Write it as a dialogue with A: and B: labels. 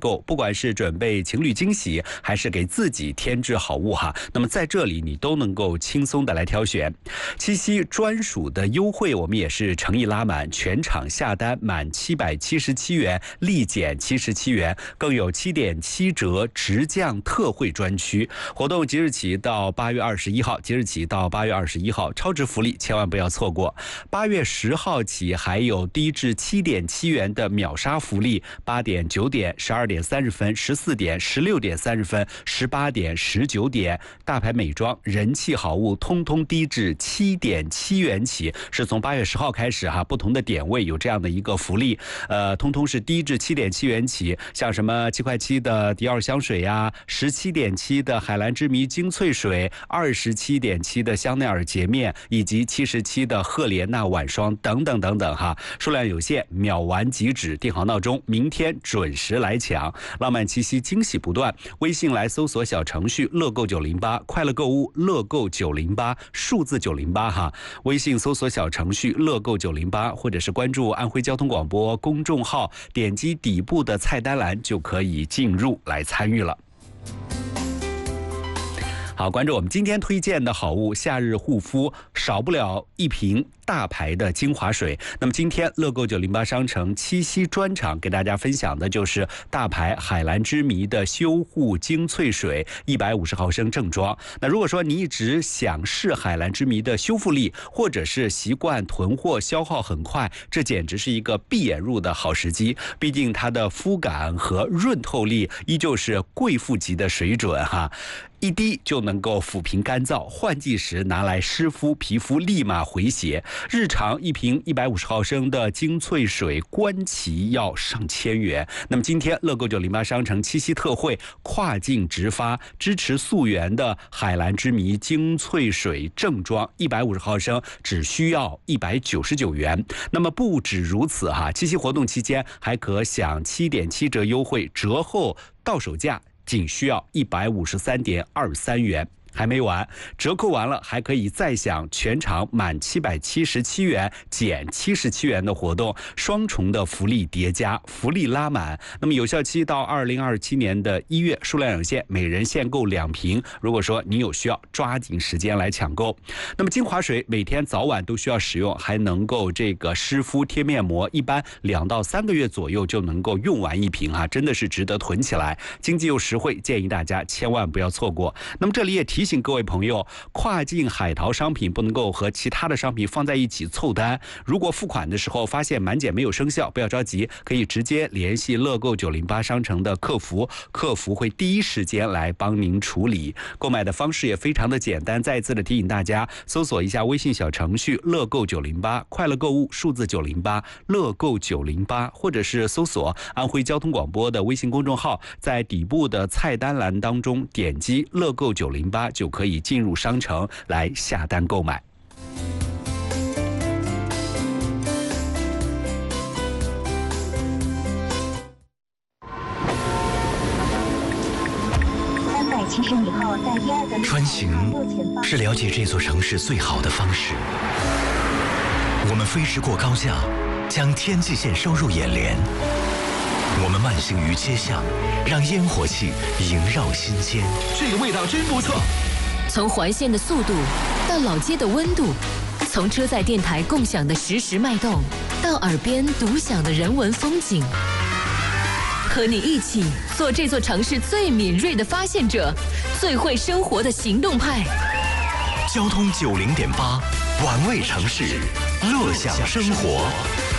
A: 购，不管是准备情侣惊喜，还是给自己添置好物哈，那么在这里你都能够轻松的来挑选。七夕专属的优惠我们也是诚意拉满，全场下单满777元立减77元，更有7.7折直降特惠专区。活动即日起到8月21号，即日起到8月21号，超值福利千万不要错过。8月10号起还有低至7.7元的秒杀福利，8点、9点、12点30分、14点、16点30分、18点、19点，大牌美妆、人气好物通通低至7.7元起，是从8月10号开始哈，不同的点位有这样的一个福利，通通是低至7.7元起，像什么7块7的迪奥香水呀，17.7的海蓝之谜精粹水，27.7的香奈儿洁面，以及77的赫莲娜晚霜等等等等哈，数量有限，秒完即止，定好闹钟，明天准时来抢。浪漫七夕惊喜不断，微信来搜索小程序乐购908，快乐购物乐购908，数字908哈，微信搜索小程序乐购908，或者是关注安徽交通广播公众号，点击底部的菜单栏就可以进入来参与了。好，关注我们今天推荐的好物，夏日护肤少不了一瓶大牌的精华水。那么今天乐购908商城七夕专场给大家分享的就是大牌海蓝之谜的修护精粹水，150毫升正装。那如果说你一直想试海蓝之谜的修复力，或者是习惯囤货消耗很快，这简直是一个闭眼入的好时机。毕竟它的肤感和润透力依旧是贵妇级的水准哈。一滴就能够抚平干燥，换季时拿来湿敷，皮肤立马回血。日常一瓶150毫升的精粹水，官旗要上千元。那么今天乐购908商城七夕特惠，跨境直发，支持溯源的海蓝之谜精粹水正装150毫升，只需要199元。那么不止如此哈，七夕活动期间还可享7.7折优惠，折后到手价仅需要153.23元。还没完，折扣完了还可以再享全场满777元减77元的活动，双重的福利叠加，福利拉满。那么有效期到2027年的1月，数量有限，每人限购2瓶。如果说你有需要，抓紧时间来抢购。那么精华水每天早晚都需要使用，还能够这个湿敷贴面膜，一般2到3个月左右就能够用完一瓶哈，真的是值得囤起来，经济又实惠，建议大家千万不要错过。那么这里也提醒各位朋友，跨境海淘商品不能够和其他的商品放在一起凑单。如果付款的时候发现满减没有生效，不要着急，可以直接联系乐购908商城的客服，客服会第一时间来帮您处理。购买的方式也非常的简单，再一次的提醒大家，搜索一下微信小程序乐购908，快乐购物数字908，乐购908，或者是搜索安徽交通广播的微信公众号，在底部的菜单栏当中点击乐购908就可以进入商城来下单购买。
B: 穿行是了解这座城市最好的方式。我们飞驰过高架，将天际线收入眼帘。我们慢行于街巷，让烟火气萦绕心间。
C: 这个味道真不错。
D: 从环线的速度到老街的温度，从车载电台共享的实时脉动，到耳边独享的人文风景，和你一起做这座城市最敏锐的发现者，最会生活的行动派。
B: 交通90.8，玩味城市，乐享生活。